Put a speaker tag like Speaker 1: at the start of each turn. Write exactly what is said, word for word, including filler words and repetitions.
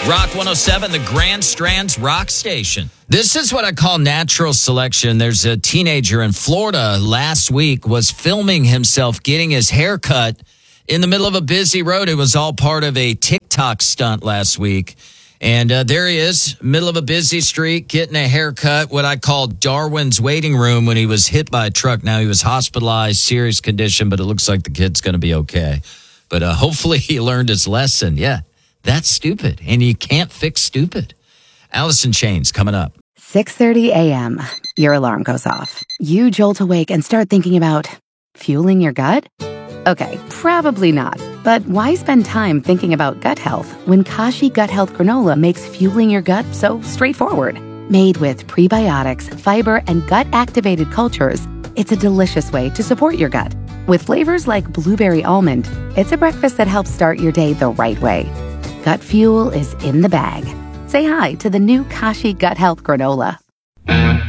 Speaker 1: Rock one oh seven, the Grand Strands Rock Station. This is what I call natural selection. There's a teenager in Florida last week was filming himself getting his hair cut in the middle of a busy road. It was all part of a TikTok stunt last week. And uh, there he is, middle of a busy street, getting a haircut, what I call Darwin's waiting room, when he was hit by a truck. Now, he was hospitalized, serious condition, but it looks like the kid's going to be okay. But uh, hopefully he learned his lesson. Yeah, that's stupid, and you can't fix stupid. Allison Chains coming up.
Speaker 2: six thirty a.m. Your alarm goes off. You jolt awake and start thinking about fueling your gut? Okay, probably not. But why spend time thinking about gut health when Kashi Gut Health Granola makes fueling your gut so straightforward? Made with prebiotics, fiber, and gut-activated cultures, it's a delicious way to support your gut. With flavors like blueberry almond, it's a breakfast that helps start your day the right way. Gut fuel is in the bag. Say hi to the new Kashi Gut Health Granola.